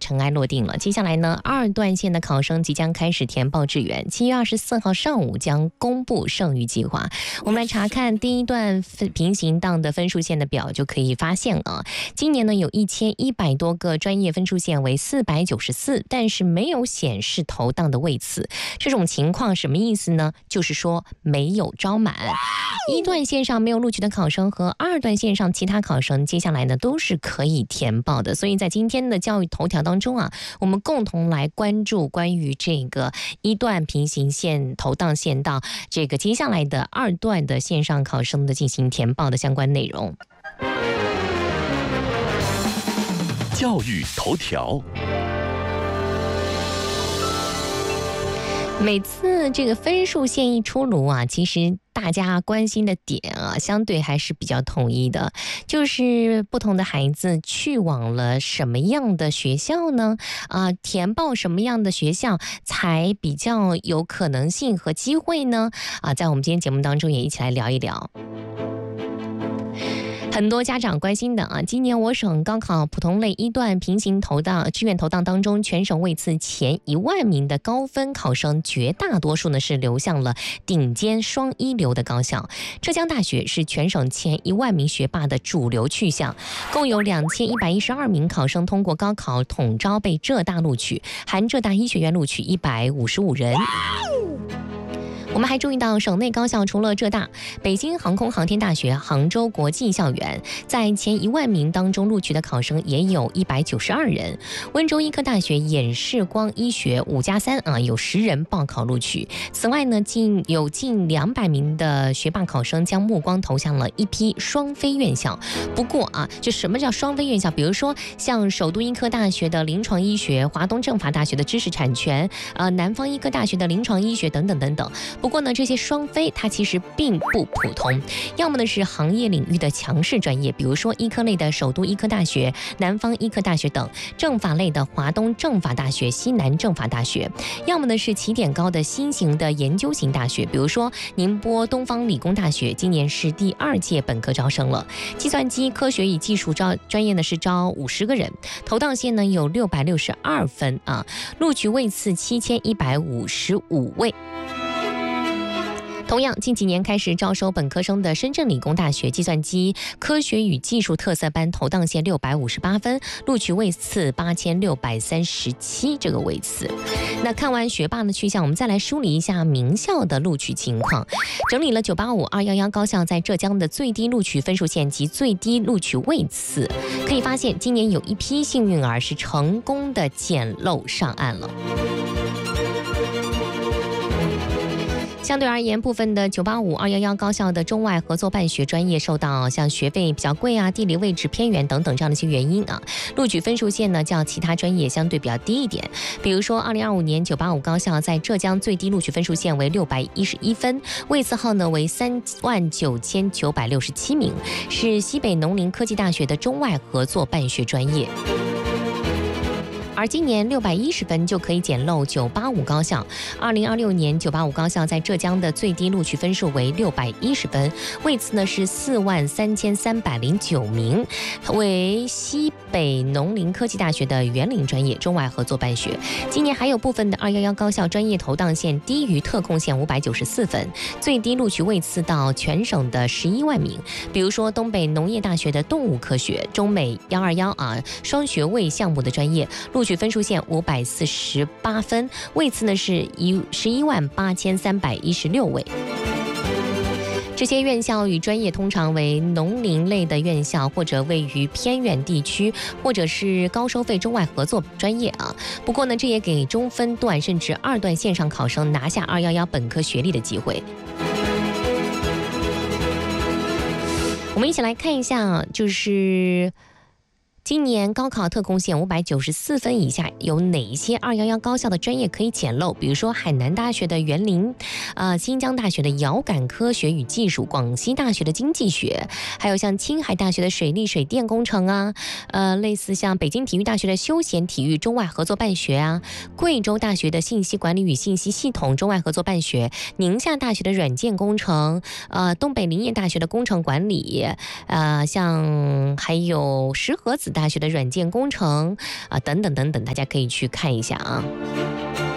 尘埃落定了。接下来呢，二段线的考生即将开始填报志愿，7月24号上午将公布剩余计划。我们来查看第一段平行档的分数线的表，就可以发现啊，今年呢有1100多个专业分数线为494，但是没有显示投档的位次。这种情况什么意思呢？就是说没有招满。一段线上没有录取的考生和二段线上其他考生，接下来呢都是可以填报的。所以在今天的教育头条当中啊，我们共同来关注关于这个一段平行线投档线到这个接下来的二段的线上考生的进行填报的相关内容。 教育头条。 每次这个分数线一出炉啊，其实大家关心的点啊，相对还是比较统一的，就是不同的孩子去往了什么样的学校呢？填报什么样的学校才比较有可能性和机会呢？在我们今天节目当中也一起来聊一聊。很多家长关心的啊，今年我省高考普通类一段平行志愿投档当中，全省位次前1万名的高分考生，绝大多数呢是流向了顶尖双一流的高校。浙江大学是全省前1万名学霸的主流去向，共有2112名考生通过高考统招被浙大录取，含浙大医学院录取155人。我们还注意到，省内高校除了浙大、北京航空航天大学、杭州国际校园，在前1万名当中录取的考生也有192人。温州医科大学眼视光医学5+3有10人报考录取。此外呢，近200名的学霸考生将目光投向了一批双非院校。不过就什么叫双非院校？比如说像首都医科大学的临床医学、华东政法大学的知识产权、南方医科大学的临床医学等等等等。不过呢，这些双非它其实并不普通，要么呢是行业领域的强势专业，比如说医科类的首都医科大学、南方医科大学等；政法类的华东政法大学、西南政法大学；要么呢是起点高的新型的研究型大学，比如说宁波东方理工大学，今年是第2届本科招生了。计算机科学与技术专业呢是招50个人，投档线呢有662分录取位次7155位。同样，近几年开始招收本科生的深圳理工大学计算机科学与技术特色班，投档线658分，录取位次8637这个位次。那看完学霸的去向，我们再来梳理一下名校的录取情况。整理了985、211高校在浙江的最低录取分数线及最低录取位次，可以发现今年有一批幸运儿是成功的捡漏上岸了。相对而言，部分的985、211高校的中外合作办学专业受到像学费比较贵地理位置偏远等等这样的一些原因录取分数线呢较其他专业相对比较低一点。比如说2025年985高校在浙江最低录取分数线为611分，位次号呢为39967名，是西北农林科技大学的中外合作办学专业。而今年610分就可以捡漏985高校。2026年985高校在浙江的最低录取分数为610分，位次呢是43309名，为西北农林科技大学的园林专业中外合作办学。今年还有部分的211高校专业投档线低于特控线594分，最低录取位次到全省的11万名。比如说东北农业大学的动物科学、中美121双学位项目的专业，录取分数线548分，位次呢是118316位。这些院校与专业通常为农林类的院校，或者位于偏远地区，或者是高收费中外合作专业不过呢，这也给中分段甚至2段线上考生拿下211本科学历的机会。我们一起来看一下，就是今年高考特控线594分以下有哪一些211高校的专业可以捡漏？比如说海南大学的园林，新疆大学的遥感科学与技术，广西大学的经济学，还有像青海大学的水利水电工程类似像北京体育大学的休闲体育中外合作办学贵州大学的信息管理与信息系统中外合作办学，宁夏大学的软件工程，东北林业大学的工程管理，像还有石河子大学的软件工程等等等等，大家可以去看一下啊。